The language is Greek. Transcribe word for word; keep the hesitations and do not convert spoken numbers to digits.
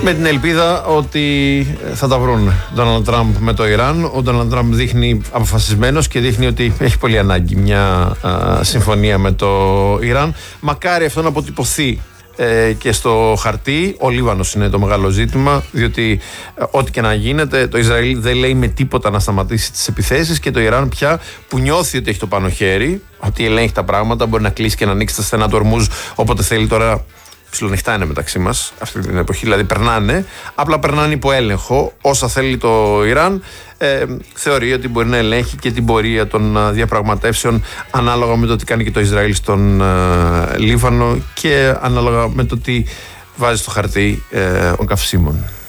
Με την ελπίδα ότι θα τα βρουν ο Ντόναλντ Τραμπ με το Ιράν. Ο Ντόναλντ Τραμπ δείχνει αποφασισμένος και δείχνει ότι έχει πολύ ανάγκη μια α, συμφωνία με το Ιράν. Μακάρι αυτό να αποτυπωθεί ε, και στο χαρτί. Ο Λίβανος είναι το μεγάλο ζήτημα, διότι ε, ό,τι και να γίνεται, το Ισραήλ δεν λέει με τίποτα να σταματήσει τις επιθέσεις και το Ιράν πια που νιώθει ότι έχει το πάνω χέρι, ότι ελέγχει τα πράγματα, μπορεί να κλείσει και να ανοίξει τα στενά του Ορμούζ όποτε θέλει. Τώρα ψιλονυχτά είναι μεταξύ μας αυτή την εποχή, δηλαδή περνάνε, απλά περνάνε υπό έλεγχο όσα θέλει το Ιράν. Ε, θεωρεί ότι μπορεί να ελέγχει και την πορεία των διαπραγματεύσεων ανάλογα με το τι κάνει και το Ισραήλ στον ε, Λίβανο και ανάλογα με το τι βάζει στο χαρτί ε, των καυσίμων.